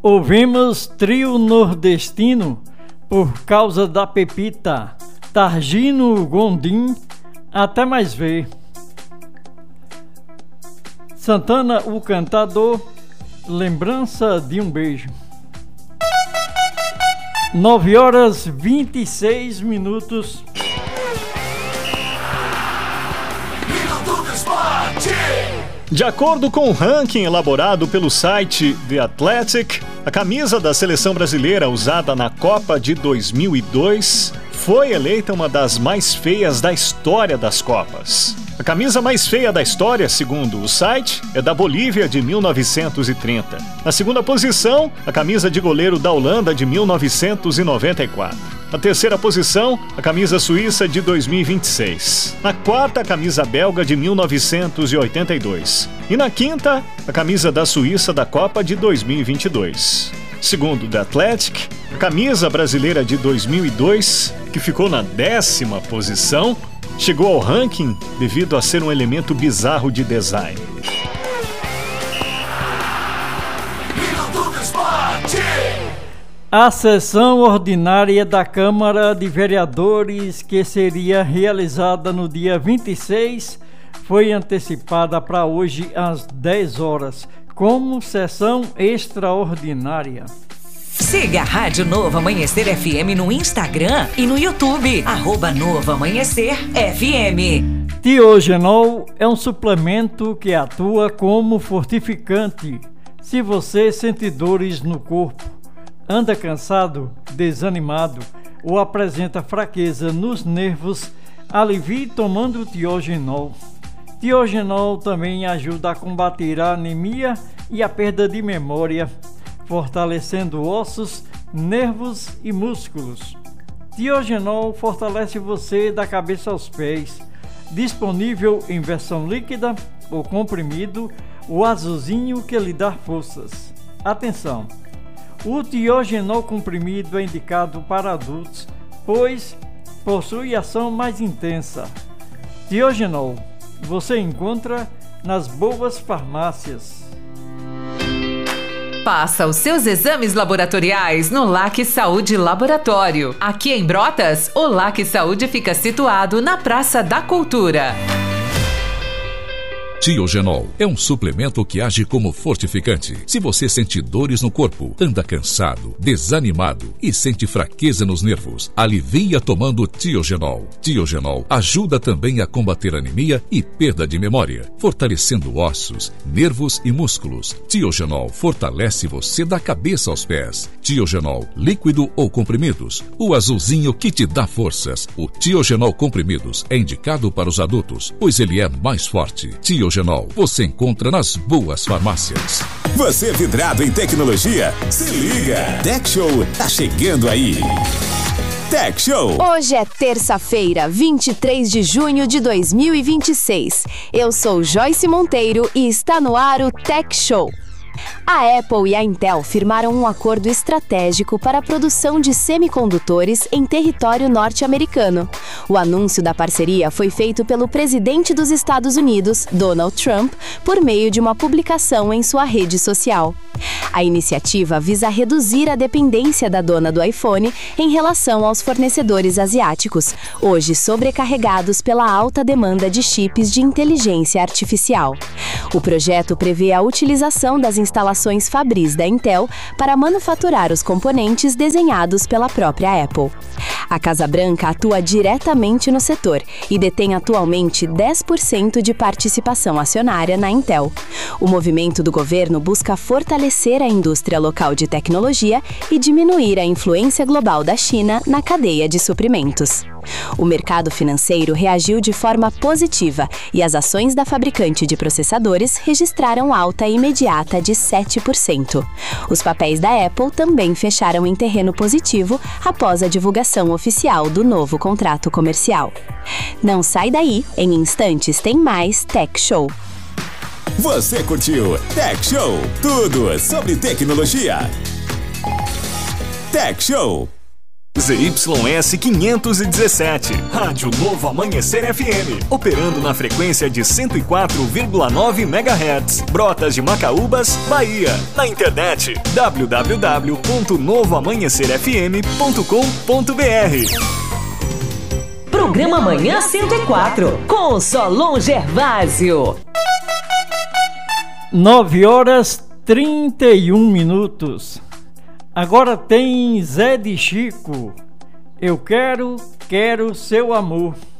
Ouvimos Trio Nordestino, Por Causa da Pepita, Targino Gondim, Até Mais Ver. Santana, o Cantador, Lembrança de um Beijo. 9h26. De acordo com o ranking elaborado pelo site The Athletic, a camisa da seleção brasileira usada na Copa de 2002 foi eleita uma das mais feias da história das Copas. A camisa mais feia da história, segundo o site, é da Bolívia de 1930. Na segunda posição, a camisa de goleiro da Holanda de 1994. Na terceira posição, a camisa suíça de 2026. Na quarta, a camisa belga de 1982. E na quinta, a camisa da Suíça da Copa de 2022. Segundo The Athletic, a camisa brasileira de 2002, que ficou na 10ª posição, chegou ao ranking devido a ser um elemento bizarro de design. A sessão ordinária da Câmara de Vereadores, que seria realizada no dia 26, foi antecipada para hoje às 10 horas, como sessão extraordinária. Siga a Rádio Novo Amanhecer FM no Instagram e no YouTube, @Novo Amanhecer FM. Tiogenol é um suplemento que atua como fortificante. Se você sente dores no corpo, anda cansado, desanimado ou apresenta fraqueza nos nervos, alivie tomando Tiogenol. Tiogenol também ajuda a combater a anemia e a perda de memória, fortalecendo ossos, nervos e músculos. Tiogenol fortalece você da cabeça aos pés. Disponível em versão líquida ou comprimido, o azulzinho que lhe dá forças. Atenção! O Tiogenol comprimido é indicado para adultos, pois possui ação mais intensa. Tiogenol você encontra nas boas farmácias. Faça os seus exames laboratoriais no LAC Saúde Laboratório. Aqui em Brotas, o LAC Saúde fica situado na Praça da Cultura. Tiogenol é um suplemento que age como fortificante. Se você sente dores no corpo, anda cansado, desanimado e sente fraqueza nos nervos, alivia tomando Tiogenol. Tiogenol ajuda também a combater anemia e perda de memória, fortalecendo ossos, nervos e músculos. Tiogenol fortalece você da cabeça aos pés. Tiogenol, líquido ou comprimidos, o azulzinho que te dá forças. O Tiogenol comprimidos é indicado para os adultos, pois ele é mais forte. Tiogenol você encontra nas boas farmácias. Você é vidrado em tecnologia? Se liga! Tech Show tá chegando aí. Tech Show. Hoje é terça-feira, 23 de junho de 2026. Eu sou Joyce Monteiro e está no ar o Tech Show. A Apple e a Intel firmaram um acordo estratégico para a produção de semicondutores em território norte-americano. O anúncio da parceria foi feito pelo presidente dos Estados Unidos, Donald Trump, por meio de uma publicação em sua rede social. A iniciativa visa reduzir a dependência da dona do iPhone em relação aos fornecedores asiáticos, hoje sobrecarregados pela alta demanda de chips de inteligência artificial. O projeto prevê a utilização das instalações Fabris da Intel para manufaturar os componentes desenhados pela própria Apple. A Casa Branca atua diretamente no setor e detém atualmente 10% de participação acionária na Intel. O movimento do governo busca fortalecer a indústria local de tecnologia e diminuir a influência global da China na cadeia de suprimentos. O mercado financeiro reagiu de forma positiva e as ações da fabricante de processadores registraram alta imediata de 7%. Os papéis da Apple também fecharam em terreno positivo após a divulgação oficial do novo contrato comercial. Não sai daí, em instantes tem mais Tech Show. Você curtiu Tech Show? Tudo sobre tecnologia. Tech Show. ZYS 517, Rádio Novo Amanhecer FM, operando na frequência de 104,9 MHz, Brotas de Macaúbas, Bahia. Na internet, www.novoamanhecerfm.com.br. Programa Manhã 104, com Solon Gervásio. 9h31. Agora tem Zé de Chico. Eu quero seu amor.